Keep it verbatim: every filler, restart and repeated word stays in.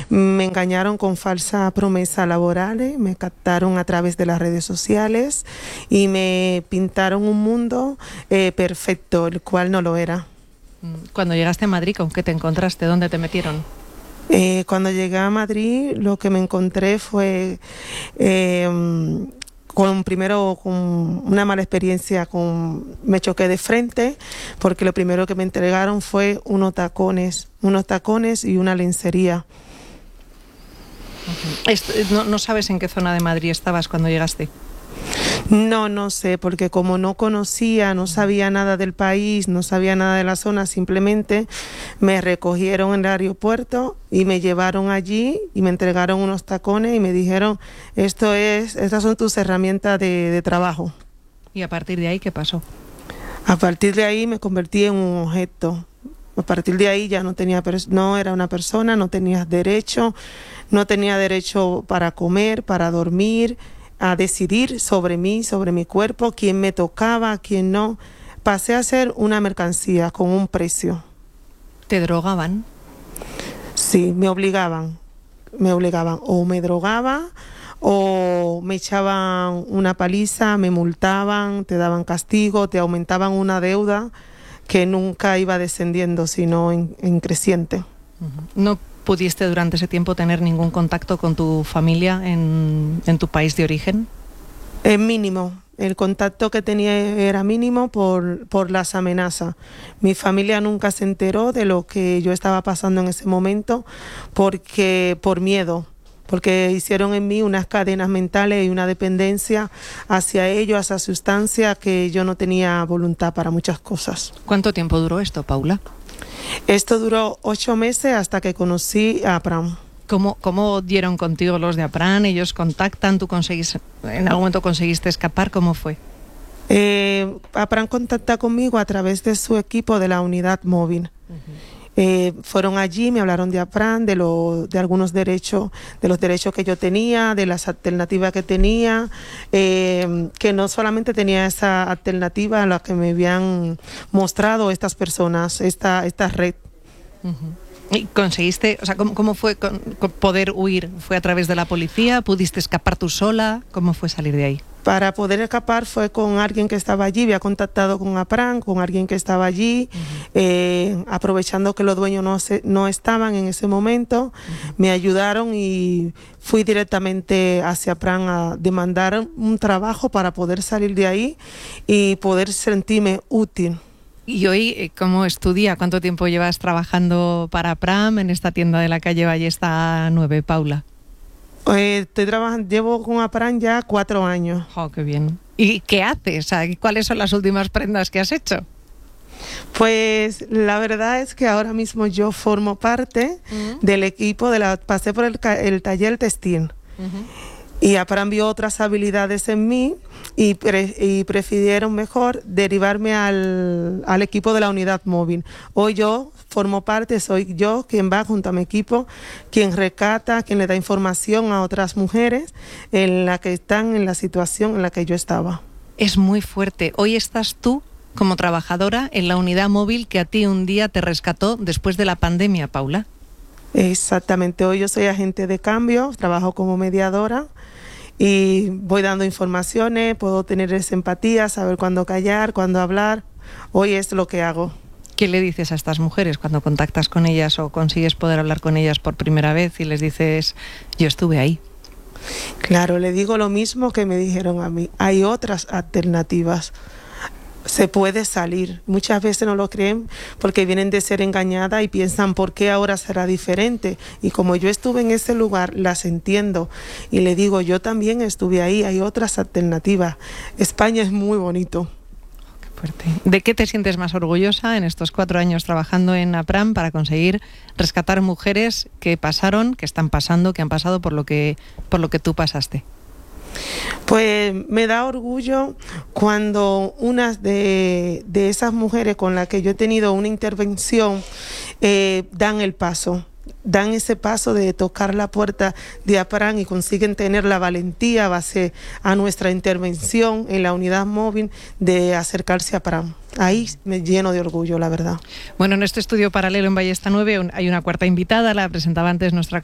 Me engañaron con falsas promesas laborales, me captaron a través de las redes sociales y me pintaron un mundo eh, perfecto, el cual no lo era. Cuando llegaste a Madrid, ¿con qué te encontraste? ¿Dónde te metieron? Eh, cuando llegué a Madrid, lo que me encontré fue eh, con primero con una mala experiencia, con me choqué de frente porque lo primero que me entregaron fue unos tacones, unos tacones y una lencería. Uh-huh. Esto, no, ¿No sabes en qué zona de Madrid estabas cuando llegaste? No, no sé, porque como no conocía, no sabía nada del país, no sabía nada de la zona, simplemente me recogieron en el aeropuerto y me llevaron allí y me entregaron unos tacones y me dijeron, esto es, estas son tus herramientas de, de trabajo. ¿Y a partir de ahí qué pasó? A partir de ahí me convertí en un objeto. A partir de ahí ya no tenía, no era una persona, no tenía derecho, no tenía derecho para comer, para dormir, a decidir sobre mí, sobre mi cuerpo, quién me tocaba, quién no. Pasé a ser una mercancía con un precio. ¿Te drogaban? Sí, me obligaban, me obligaban. O me drogaba, o me echaban una paliza, me multaban, te daban castigo, te aumentaban una deuda que nunca iba descendiendo, sino en, en creciente. Uh-huh. ¿No pudiste durante ese tiempo tener ningún contacto con tu familia en, en tu país de origen? Es mínimo. El contacto que tenía era mínimo por, por las amenazas. Mi familia nunca se enteró de lo que yo estaba pasando en ese momento porque por miedo, porque hicieron en mí unas cadenas mentales y una dependencia hacia ello, hacia sustancia, que yo no tenía voluntad para muchas cosas. ¿Cuánto tiempo duró esto, Paula? Esto duró ocho meses hasta que conocí a APRAM. ¿Cómo, cómo dieron contigo los de APRAM? ¿Ellos contactan? ¿Tú conseguís, en algún momento conseguiste escapar? ¿Cómo fue? Eh, APRAM contacta conmigo a través de su equipo de la unidad móvil. Uh-huh. Eh, fueron allí, me hablaron de APRAM, de, lo, de algunos derechos, de los derechos que yo tenía, de las alternativas que tenía, eh, que no solamente tenía esa alternativa a la que me habían mostrado estas personas, esta, esta red. Uh-huh. ¿Y conseguiste, o sea, cómo, cómo fue con, con poder huir? ¿Fue a través de la policía? ¿Pudiste escapar tú sola? ¿Cómo fue salir de ahí? Para poder escapar fue con alguien que estaba allí, había contactado con APRAM, con alguien que estaba allí, uh-huh. eh, aprovechando que los dueños no, se, no estaban en ese momento, uh-huh. me ayudaron y fui directamente hacia APRAM a demandar un trabajo para poder salir de ahí y poder sentirme útil. ¿Y hoy cómo es tu día? ¿Cuánto tiempo llevas trabajando para APRAM en esta tienda de la calle Ballesta nueve, Paula? Eh, estoy trabajando, llevo con APRAM ya cuatro años. Oh, qué bien. ¿Y qué haces? ¿Cuáles son las últimas prendas que has hecho? Pues la verdad es que ahora mismo yo formo parte uh-huh. del equipo de la, pasé por el, el taller textil. Uh-huh. Y APRAM vio otras habilidades en mí y, pre, y prefirieron mejor derivarme al, al equipo de la unidad móvil. Hoy yo formo parte, soy yo quien va junto a mi equipo, quien rescata, quien le da información a otras mujeres en la que están en la situación en la que yo estaba. Es muy fuerte. Hoy estás tú como trabajadora en la unidad móvil que a ti un día te rescató después de la pandemia, Paula. Exactamente, hoy yo soy agente de cambio, trabajo como mediadora y voy dando informaciones, puedo tener esa empatía, saber cuándo callar, cuándo hablar. Hoy es lo que hago. ¿Qué le dices a estas mujeres cuando contactas con ellas o consigues poder hablar con ellas por primera vez y les dices, yo estuve ahí? Claro, le digo lo mismo que me dijeron a mí, hay otras alternativas. Se puede salir. Muchas veces no lo creen porque vienen de ser engañadas y piensan por qué ahora será diferente. Y como yo estuve en ese lugar, las entiendo. Y le digo, yo también estuve ahí, hay otras alternativas. España es muy bonito. Qué fuerte. ¿De qué te sientes más orgullosa en estos cuatro años trabajando en APRAM para conseguir rescatar mujeres que pasaron, que están pasando, que han pasado por lo que, por lo que tú pasaste? Pues me da orgullo cuando unas de, de esas mujeres con las que yo he tenido una intervención eh, dan el paso, dan ese paso de tocar la puerta de APRAM y consiguen tener la valentía base a nuestra intervención en la unidad móvil de acercarse a APRAM. Ahí me lleno de orgullo, la verdad. Bueno, en este estudio paralelo en Ballesta nueve hay una cuarta invitada, la presentaba antes nuestra